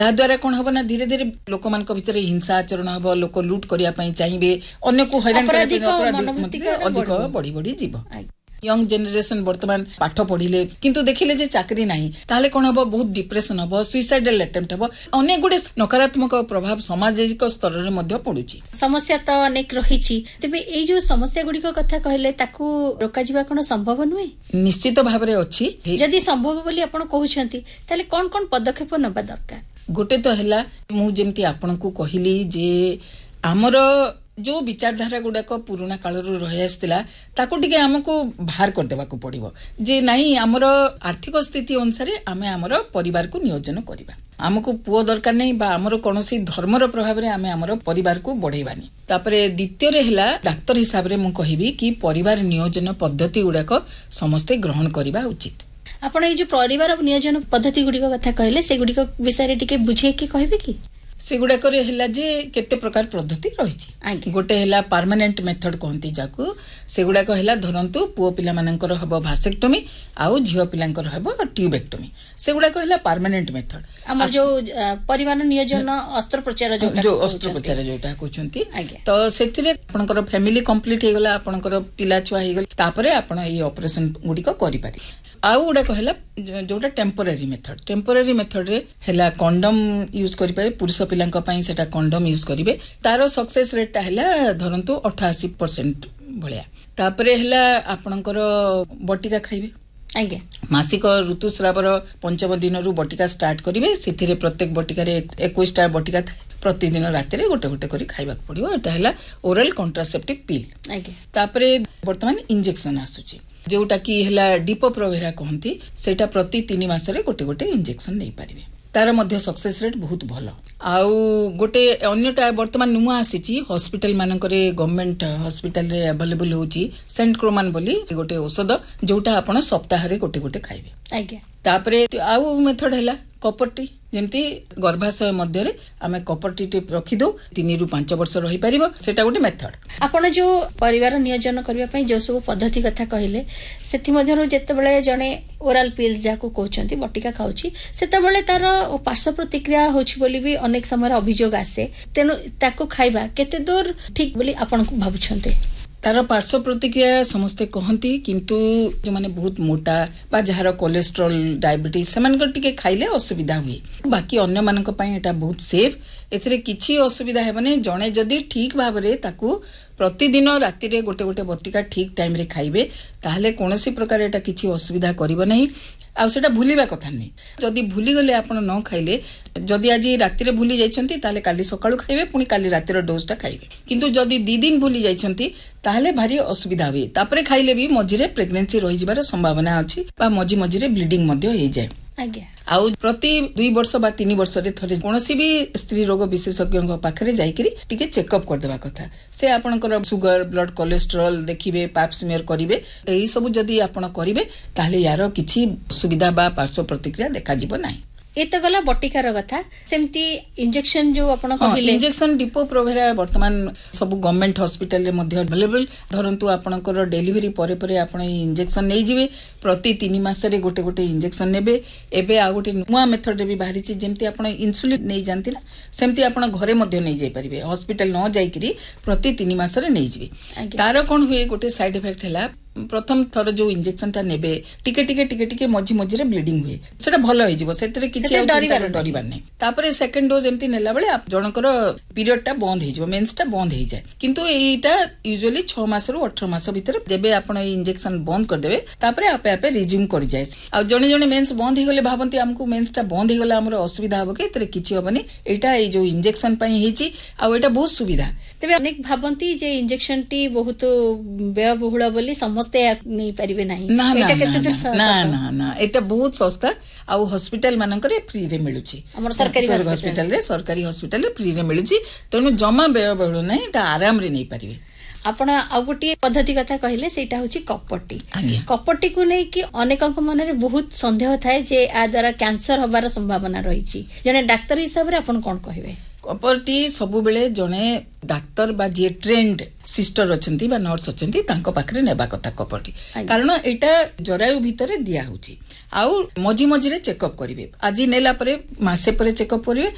द्वारा कौन हम ना धीरे धीरे लोक मान भितर हिंसा आचरण हम लोक लुट करने चाहिए अन्य को हैरान अधिक बढ़ी बढ़ी जीव यंग जेनेरेशन वर्तमान पाठ पढ़िले किंतु देखिले जे चाकरी नहीं ताले कोन हबो बहुत डिप्रेशन हबो सुइसाइडल अटेम्प्ट हबो अनेक गुडे नकारात्मक प्रभाव सामाजिक स्तर रे मध्ये पडुची समस्या तो अनेक रहिची तबे ए जो समस्या गुडी को कथा कहले ताकू रोका जीवा कोन संभव नुए निश्चित भाव रे अछि जदी संभव बोली आपण कहउछंती ताले कोन कोन पदक्षेप नबा दरकार गोटे तो हैला मु जेमती आपण को कहिली जे हमर जो विचारधारा गुड़ाक पुराना काल रही आसला ताको टिके हमको बाहर कर देवा को पड़िबो जे नहीं हमर आर्थिक स्थिति अनुसार आमे हमर परिवार को नियोजन करबा हमको पुओ दरकार नहीं बा हमर कोनोसी धर्मर प्रभाव रे आमे हमर परिवार को बढ़ेबानी तापरे द्वितीय रे हैला डाक्टर हिसाब रे मु कहिबी कि परिवार नियोजन पद्धति गुड़ाक समस्त ग्रहण करबा उचित आपण ए जो परिवार नियोजन पद्धति गुडी को कथा कहले से गुडी को विषय रे टिके बुझे के कहबे की से गुड़ाक जे केते प्रकार पद्धति रही गोटे हैला परमानेंट मेथड कहती जाकू से गुड़ाक हैला धरंतु पुओ पिला मानकर हबो भासेक्टोमी आउ झियो पिलांकर हबो ट्यूबेक्टोमी से गुड़ाक हैला परमानेंट मेथड हमर जो परिवार नियोजन अस्त्रोपचार जो अस्त्रोपचार जोटा कहउछंती तो सेथिरे आपनकर फैमिली कंप्लीट हे गला आपनकर पिला छुआ हे गला तापरे आपण ए ऑपरेशन गुडी को करि पारि आउ गुडा कहला जोटा टेम्पोरारी मेथड रे हैला कंडोम यूज करि पाए पुरुष पिलांका पई सेटा कंडोम यूज करिवे तारो सक्सेस रेट हैला धरंतु 88% भलिया तापरे हैला आपनकर बटिका खाइबे आगे मासिक ऋतुस्रावर पंचम दिन रु बटिका स्टार्ट करिवे सेथिरे प्रत्येक बटिका रे 21 टा बटिका प्रतिदिन राति रे गोटे गोटे करी खाइबा पड़िबो एटा हैला ओरल कॉन्ट्रासेप्टिव पिल आगे तापरे वर्तमान इंजेक्शन आसुची जोटा की हैला डिपो प्रोवेरा कहती सेटा प्रति 3 मास रे गोटे गोटे इंजेक्शन नै पारिबे तार मध्य सक्सेस रेट बहुत भलो आउ गोटे अन्यटा वर्तमान नुआ आसीची हॉस्पिटल मानकरे गवर्नमेंट हॉस्पिटल रे अवेलेबल होची सेंट क्रोमान बोली गोटे औषध जोटा आपण सप्ताह रे गोटे गोटे खाइबे आज्ञा तापरे आउ मेथड हैला कपरटी जेमती गर्भाशय मध्य रे आमे कपरटी रखी दो 3 रु 5 वर्ष रही परिबो सेटा गोटे मेथड आपण जो परिवार नियोजन करबा पई जो सब पद्धति कथा कहिले सेति मध्य रो जते बेले जने ओरल पिल्स जाको कहउछंती बटिका खाउची सेते बेले तार पार्श्व प्रतिक्रिया होछि बोली भी अनेक समय अभियोग आसे तेनु ताको खाइबा केते दूर ठीक बोली आपण को भाबुछंते तार पार्श्व प्रतिक्रिया समस्ते कहती किंतु जो माने बहुत मोटा बा जहार कोलेस्ट्रोल डायबिटीज सेमानकर टिके खाइले असुविधा हुए बाकी अन्य मानक पई एटा बहुत सेफ एथरे किछि असुविधा हेबने जणे जदी ठीक भाबरे ताकू प्रतिदिन राति रे गोटे गोटे बटिका ठीक टाइम रे खाइबे ताहले कोनोसी प्रकार एटा किछि असुविधा करिवो नहीं आ सेटा भूलिबा कथा नहीं जदी भूली गले आपण न खाइले जदी आज राति रे भूली जाइछंती ताले काली सकाळू खाइबे पुनी काली राति रो डोज टा खाइबे किंतु जदी 2 दिन भूली जाइछंती ताहले भारी असुविधा हुए तापरे खाइले भी मझिरे प्रेगनेंसी रहि जिबार संभावना अछि बा मझिरे ब्लीडिंग मध्ये हे जाय आज्ञा आउ प्रति 2 वर्ष बा 3 वर्ष रे थरे कोनोसी भी स्त्री रोग विशेषज्ञ पाखरे जाइकरी टिके चेकअप कर देबा कथा से आपनकर सुगर ब्लड कोलेस्ट्रोल देखिबे पाप स्मीयर करिवे एई सब जदी आपण करिवे ताहले यार किछि सुविधा बा पार्श्व प्रतिक्रिया देखा जिवो नाही एत गला बटिकार कथा सेमती इंजेक्शन जो आपण कहिले इंजेक्शन डिपो प्रोवेरा वर्तमान सब गवर्नमेंट हॉस्पिटल रे मध्ये अवेलेबल धरंतु आपनकर डेलिवरी परे परे आपण इंजेक्शन नै जिवे प्रति 3 मास रे गोटे गोटे इंजेक्शन नेबे एबे आ गोटे नुआ मेथड रे भी बाहरी छि जेमती आपण इंसुलिन नै जानती ना सेमती आपण घरे मध्ये नै जाई परिबे हॉस्पिटल न जाईकरी प्रति 3 मास रे नै जिवे तार कोन हुए गोटे साइड इफेक्ट हैला प्रथम थर जो इंजेक्शन टा नेबे टिके टिके टिके टिके मझी रे ब्लीडिंग हुए सेटा भलो होई जिवो सेतरे किछि डरिबार नै तापरे सेकंड डोज एमती नेला बेले जनकर पीरियड टा बंद हे जिवो मेंस टा बंद हे जाय किंतु एटा यूजुअली 6 मास रु 18 मास भीतर जेबे आपण ए इंजेक्शन बंद कर देबे तापरे आपे आपे रिज्यूम कर जाय आ जणे जणे मेंस बंद हे गले भाबंती हमकु मेंस टा बंद हे गला हमर असुविधा होबो के एतरे किछि होबनी एटा ए जो इंजेक्शन पई हेची आ एटा बहुत सुविधा तबे अनेक भाबंती जे इंजेक्शन टी बहुत व्ययबहुल बोली समस्ते नहीं परिबे नाही एटा केते दूर ना एटा बहुत सस्ता आ हॉस्पिटल मानकर फ्री रे मिलुची हमर सरकारी हॉस्पिटल रे फ्री रे मिलुची तनु जमा व्ययबहुल नाही एटा आराम रे नहीं परिबे आपण आ गोटे पद्धति कथा कहले सेटा होची कपट्टी को नै कि अनेकक मन रे बहुत संदेह थाए जे आ द्वारा कैंसर होबार संभावना रहिची जने डॉक्टर हिसाब रे आपण कोन कहबे कपरटी सबु बेले जने डाक्टर बा जे ट्रेंड सिस्टर अछंती बा नर्स अछंती तांको पाखरे नेबा कथा कपरटी कारण एटा जरायु भितरे दिया होची आउ मझी रे चेकअप करिवे आज नेला परे मासे परे चेकअप करिवे